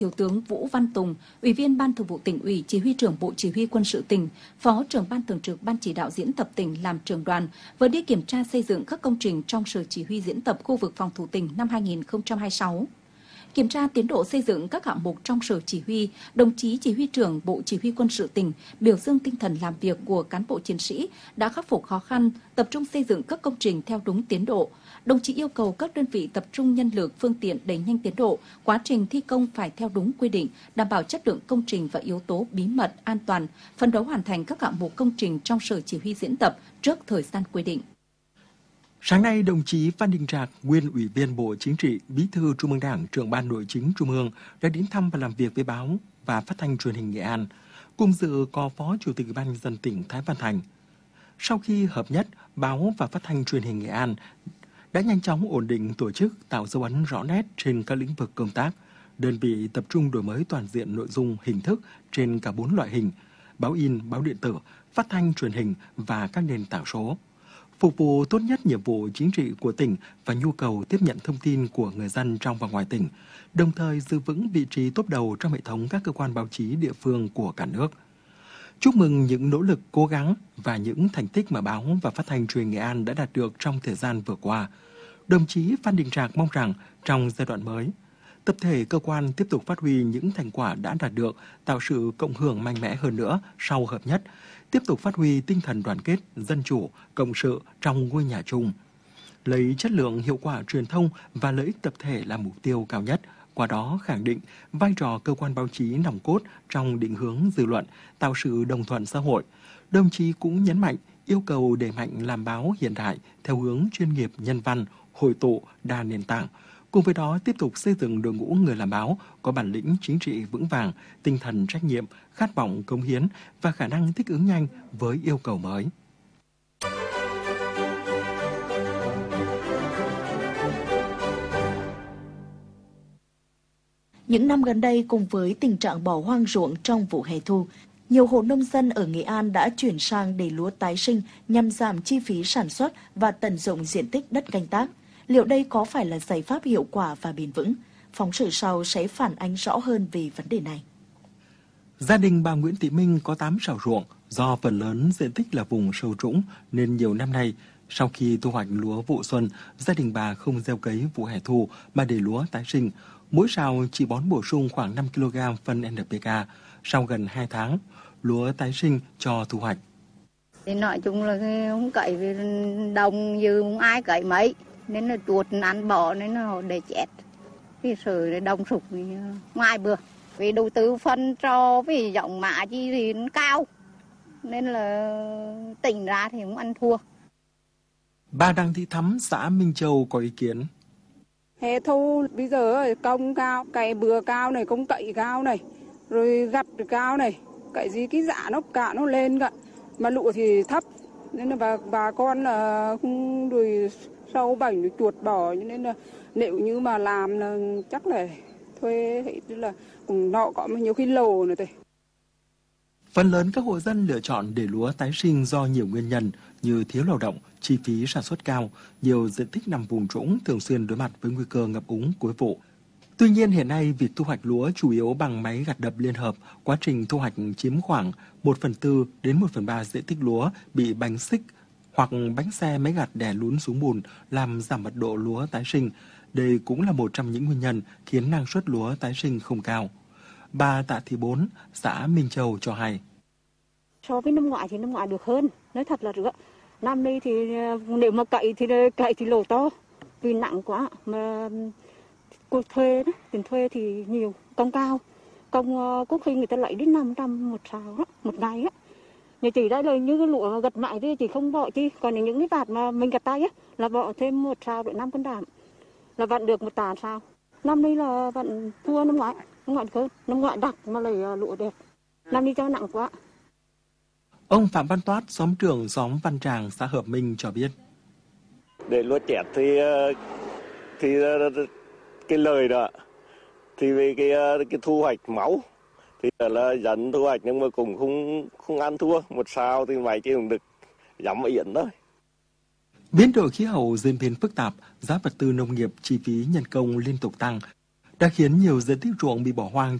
Thiếu tướng Vũ Văn Tùng, Ủy viên Ban Thường vụ Tỉnh ủy, Chỉ huy trưởng Bộ Chỉ huy Quân sự tỉnh, Phó trưởng Ban Thường trực Ban Chỉ đạo diễn tập tỉnh làm trưởng đoàn vừa đi kiểm tra xây dựng các công trình trong Sở Chỉ huy diễn tập khu vực phòng thủ tỉnh năm 2026. Kiểm tra tiến độ xây dựng các hạng mục trong Sở Chỉ huy, đồng chí Chỉ huy trưởng Bộ Chỉ huy Quân sự tỉnh biểu dương tinh thần làm việc của cán bộ chiến sĩ đã khắc phục khó khăn, tập trung xây dựng các công trình theo đúng tiến độ. Đồng chí yêu cầu các đơn vị tập trung nhân lực, phương tiện đẩy nhanh tiến độ, quá trình thi công phải theo đúng quy định, đảm bảo chất lượng công trình và yếu tố bí mật, an toàn, phấn đấu hoàn thành các hạng mục công trình trong Sở Chỉ huy diễn tập trước thời gian quy định. Sáng nay, đồng chí Phan Đình Trạc, nguyên Ủy viên Bộ Chính trị, Bí thư Trung ương Đảng, Trưởng Ban Nội chính Trung ương đã đến thăm và làm việc với báo và phát thanh truyền hình Nghệ An. Cùng dự có Phó Chủ tịch Ủy ban nhân dân tỉnh Thái Văn Thành. Sau khi hợp nhất, báo và phát thanh truyền hình Nghệ An đã nhanh chóng ổn định tổ chức, tạo dấu ấn rõ nét trên các lĩnh vực công tác. Đơn vị tập trung đổi mới toàn diện nội dung, hình thức trên cả 4 loại hình: báo in, báo điện tử, phát thanh truyền hình và các nền tảng số, phục vụ tốt nhất nhiệm vụ chính trị của tỉnh và nhu cầu tiếp nhận thông tin của người dân trong và ngoài tỉnh, đồng thời giữ vững vị trí top đầu trong hệ thống các cơ quan báo chí địa phương của cả nước. Chúc mừng những nỗ lực, cố gắng và những thành tích mà báo và phát thanh truyền hình Nghệ An đã đạt được trong thời gian vừa qua. Đồng chí Phan Đình Trạc mong rằng trong giai đoạn mới, tập thể cơ quan tiếp tục phát huy những thành quả đã đạt được, tạo sự cộng hưởng mạnh mẽ hơn nữa sau hợp nhất, tiếp tục phát huy tinh thần đoàn kết, dân chủ, cộng sự trong ngôi nhà chung. Lấy chất lượng, hiệu quả truyền thông và lợi ích tập thể là mục tiêu cao nhất, qua đó khẳng định vai trò cơ quan báo chí nòng cốt trong định hướng dư luận, tạo sự đồng thuận xã hội. Đồng chí cũng nhấn mạnh yêu cầu đẩy mạnh làm báo hiện đại theo hướng chuyên nghiệp, nhân văn, hội tụ, đa nền tảng. Cùng với đó tiếp tục xây dựng đội ngũ người làm báo có bản lĩnh chính trị vững vàng, tinh thần trách nhiệm, khát vọng cống hiến và khả năng thích ứng nhanh với yêu cầu mới. Những năm gần đây, cùng với tình trạng bỏ hoang ruộng trong vụ hè thu, nhiều hộ nông dân ở Nghệ An đã chuyển sang để lúa tái sinh nhằm giảm chi phí sản xuất và tận dụng diện tích đất canh tác. Liệu đây có phải là giải pháp hiệu quả và bền vững? Phóng sự sau sẽ phản ánh rõ hơn về vấn đề này. Gia đình bà Nguyễn Thị Minh có 8 sào ruộng, do phần lớn diện tích là vùng sâu trũng nên nhiều năm nay, sau khi thu hoạch lúa vụ xuân, gia đình bà không gieo cấy vụ hè thu mà để lúa tái sinh. Mỗi sào chỉ bón bổ sung khoảng 5 kg phân NPK. Sau gần 2 tháng, lúa tái sinh cho thu hoạch. Thì nói chung là không cậy vì đồng như không ai cậy mấy, nên là chuột ăn bỏ nên là để chết. Cái sự đông sục thì ngoài bừa. Vì đầu tư phân cho vì giọng mạ chi thì nó cao, nên là tỉnh ra thì cũng ăn thua. Bà Đặng Thị Thắm, xã Minh Châu có ý kiến. Hè thu bây giờ công cao, cày bừa cao này, công cậy cao này, rồi gặt cao này, cậy gì cái dạ nó cả nó lên cả, mà lụa thì thấp, nên là bà con là không đuổi sâu bệnh rồi chuột bỏ, nên là nếu như mà làm là chắc là thuê hay là cùng nọ có nhiều khi lồ nữa thôi. Phần lớn các hộ dân lựa chọn để lúa tái sinh do nhiều nguyên nhân như thiếu lao động, chi phí sản xuất cao, nhiều diện tích nằm vùng trũng thường xuyên đối mặt với nguy cơ ngập úng cuối vụ. Tuy nhiên hiện nay việc thu hoạch lúa chủ yếu bằng máy gặt đập liên hợp, quá trình thu hoạch chiếm khoảng 1/4 đến 1/3 diện tích lúa bị bánh xích hoặc bánh xe máy gặt đè lún xuống bùn làm giảm mật độ lúa tái sinh. Đây cũng là một trong những nguyên nhân khiến năng suất lúa tái sinh không cao. Bà Tạ Thị Bốn, xã Minh Châu cho hay. So với năm ngoái thì năm ngoái được hơn, nói thật là được. Năm nay thì nếu mà cậy thì lỗ to, vì nặng quá mà cuộc thuê đó, tiền thuê thì nhiều, công cao, công có khi người ta lấy đến 500 một sào đó, một ngày á. Nhà chị đây là như cái lụa gặt mại thì chị không bỏ chi, còn những cái vạt mà mình gặt tay á là bỏ thêm một sào để 5 cân đạm, là vặn được một tàn sao. Năm nay là vặn thua năm ngoái được hơn, năm ngoái đặc mà lấy lụa đẹp, năm nay cho nặng quá. Ông Phạm Văn Toát, xóm trưởng xóm Văn Tràng, xã Hợp Minh cho biết. Để lúa chẹt thì cái lời đó, thì về cái thu hoạch máu thì là dần thu hoạch nhưng mà cũng không ăn thua, một sao thì mày chỉ được giảm yển thôi. Biến đổi khí hậu diễn biến phức tạp, giá vật tư nông nghiệp, chi phí nhân công liên tục tăng. đã khiến nhiều diện tích ruộng bị bỏ hoang